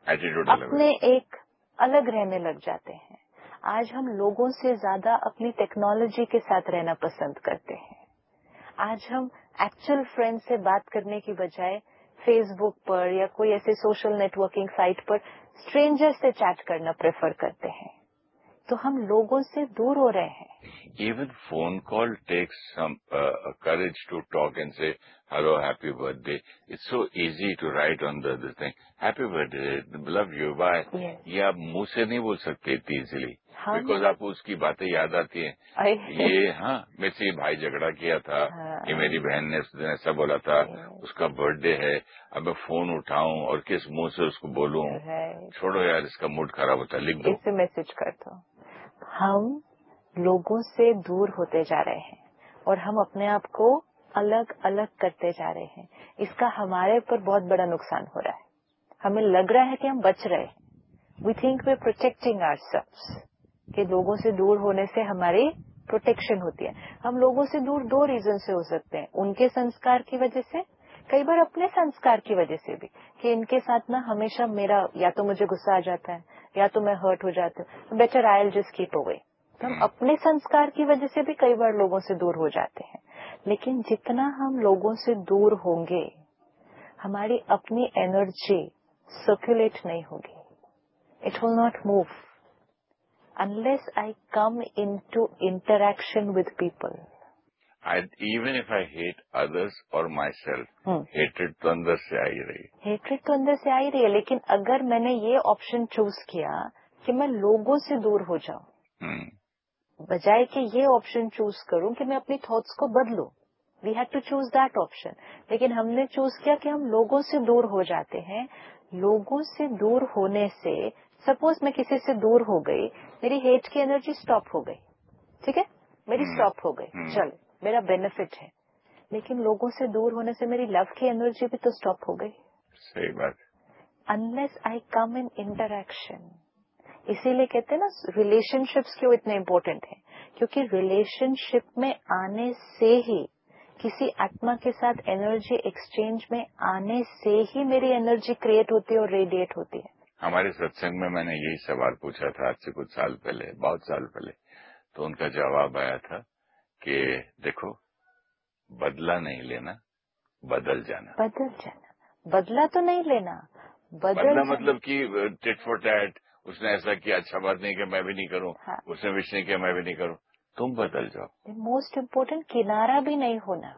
Attitude अपने एक अलग रहने लग जाते हैं। आज हम लोगों से ज्यादा अपनी टेक्नोलॉजी के साथ रहना पसंद करते हैं। आज हम एक्चुअल फ्रेंड से बात करने की बजाय फेसबुक पर या कोई ऐसे सोशल नेटवर्किंग साइट पर स्ट्रेंजर से चैट करना प्रेफर करते हैं। तो हम लोगों से दूर हो रहे हैं। Even phone call takes some courage to talk and say, hello, happy birthday. It's so easy to write on this thing, happy birthday, love you, bye. Yes. ये आप मुंह से नहीं बोल सकते इतनी इजीली, हाँ, बिकॉज आपको उसकी बातें याद आती हैं। ये हाँ, मेरे से भाई झगड़ा किया था, ये मेरी बहन ने उस दिन ऐसा बोला था, उसका बर्थडे है, अब मैं फोन उठाऊं और किस मुंह से उसको बोलूं, छोड़ो यार, इसका मूड खराब होता है, लिख दो। इससे मैसेज करता हूँ। हम लोगों से दूर होते जा रहे हैं और हम अपने आप को अलग अलग करते जा रहे हैं। इसका हमारे पर बहुत बड़ा नुकसान हो रहा है। हमें लग रहा है कि हम बच रहे हैं। We think we protecting ourselves, कि लोगों से दूर होने से हमारी प्रोटेक्शन होती है। हम लोगों से दूर दो रीजन से हो सकते हैं, उनके संस्कार की वजह से, कई बार अपने संस्कार की वजह से भी, कि इनके साथ ना हमेशा मेरा या तो मुझे गुस्सा आ जाता है या तो मैं हर्ट हो जाती हूँ, better I will just keep away. हम अपने संस्कार की वजह से भी कई बार लोगों से दूर हो जाते हैं। लेकिन जितना हम लोगों से दूर होंगे, हमारी अपनी एनर्जी सर्कुलेट नहीं होगी। It will not move unless I come into interaction with people. Even if I hate others or myself, hatred तो अंदर से आ ही रही। हेट्रेड तो अंदर से आ ही रही है, लेकिन अगर मैंने ये ऑप्शन चूज किया कि मैं लोगों से दूर हो जाऊं, बजाय कि ये ऑप्शन चूज करूं कि मैं अपनी थॉट्स को बदलूं, we have to choose that option. लेकिन हमने चूज किया कि हम लोगों से दूर हो जाते हैं। लोगों से दूर होने से, सपोज मैं किसी से दूर हो गई, मेरी हेट की एनर्जी स्टॉप हो गई, ठीक है, मेरी स्टॉप हो गई, चल मेरा बेनिफिट है। लेकिन लोगों से दूर होने से मेरी लव की एनर्जी भी तो स्टॉप हो गई। सही बात। Unless I come in interaction. इसीलिए कहते हैं ना, रिलेशनशिप्स क्यों इतने इम्पोर्टेंट हैं, क्योंकि रिलेशनशिप में आने से ही, किसी आत्मा के साथ एनर्जी एक्सचेंज में आने से ही मेरी एनर्जी क्रिएट होती है और रेडिएट होती है। हमारे सत्संग में मैंने यही सवाल पूछा था आज से कुछ साल पहले, बहुत साल पहले, तो उनका जवाब आया था कि देखो, बदला नहीं लेना, बदल जाना। बदल जाना, बदला तो नहीं लेना, बदला मतलब कि टिट फॉर टैट, उसने ऐसा किया, अच्छा बात नहीं कि मैं भी नहीं करूं, हाँ। उसने विश नहीं किया, मैं भी नहीं करूं, तुम बदल जाओ। मोस्ट इम्पोर्टेंट, किनारा भी नहीं होना,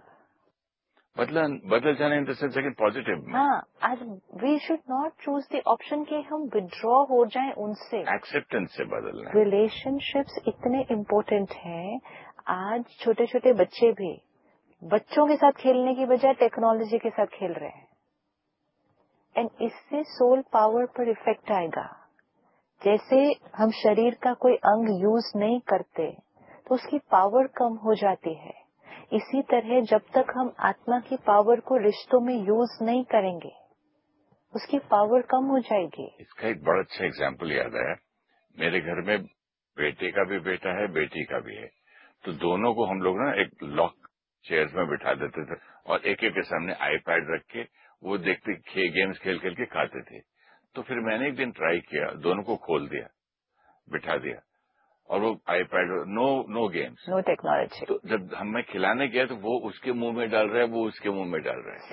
बदल जाना इन द सेंस पॉजिटिव में। हाँ, आज we should not choose the option कि हम विड्रॉ हो जाएं उनसे, एक्सेप्टेंस से बदलना। रिलेशनशिप्स इतने इम्पोर्टेंट हैं। आज छोटे छोटे बच्चे भी बच्चों के साथ खेलने की बजाय टेक्नोलॉजी के साथ खेल रहे हैं, एंड इससे सोल पावर पर इफेक्ट आएगा। जैसे हम शरीर का कोई अंग यूज नहीं करते तो उसकी पावर कम हो जाती है, इसी तरह जब तक हम आत्मा की पावर को रिश्तों में यूज नहीं करेंगे, उसकी पावर कम हो जाएगी। इसका एक बड़ा अच्छा एग्जाम्पल याद आया। मेरे घर में बेटे का भी बेटा है, बेटी का भी है, तो दोनों को हम लोग ना एक लॉक चेयर्स में बिठा देते थे और एक एक के सामने आईपैड रख के वो देखते गेम्स खेल खेल के खाते थे। तो फिर मैंने एक दिन ट्राई किया, दोनों को खोल दिया, बिठा दिया, और वो iPad, know games, no technology. तो जब मैं खिलाने गया तो वो उसके मुंह में डाल रहा है, वो उसके मुंह में डाल रहा है।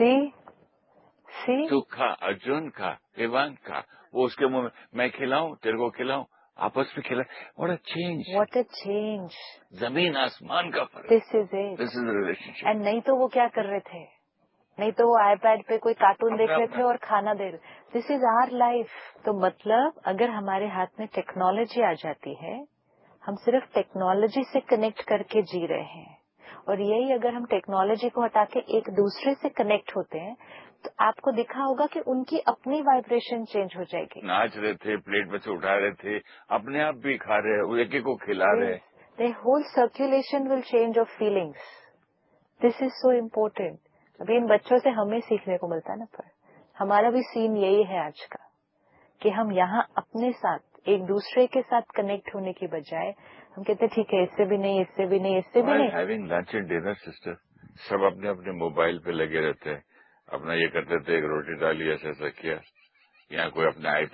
सी तू खा, अर्जुन खा, विवान खा, वो उसके मुंह में, मैं खिलाऊं, तेरे को खिलाऊं, आपस में खिला। व्हाट अ चेंज, जमीन आसमान का फर्क। This is it, this is relationship. And नहीं तो वो क्या कर रहे थे, नहीं तो वो आईपैड पे कोई कार्टून देख रहे थे और खाना दे रहे। This is our life. तो मतलब अगर हमारे हाथ में टेक्नोलॉजी आ जाती है, हम सिर्फ टेक्नोलॉजी से कनेक्ट करके जी रहे हैं, और यही अगर हम टेक्नोलॉजी को हटा के एक दूसरे से कनेक्ट होते हैं, तो आपको दिखा होगा कि उनकी अपनी वाइब्रेशन चेंज हो जाएगी। नाच रहे थे, प्लेट में से उठा रहे थे, अपने आप भी खा रहे हैं, एक एक को खिला रहे हैं। The whole circulation will change of feelings. This is so important. अभी इन बच्चों से हमें सीखने को मिलता है ना, पर हमारा भी सीन यही है आज का, कि हम यहाँ अपने साथ एक दूसरे के साथ कनेक्ट होने की बजाय हम कहते ठीक है, इससे भी नहीं, इससे भी नहीं, इससे भी नहीं। Having lunch and dinner sister, सब अपने अपने मोबाइल पे लगे रहते हैं, अपना ये करते थे, एक रोटी डाली, ऐसा ऐसा किया, यहाँ कोई अपने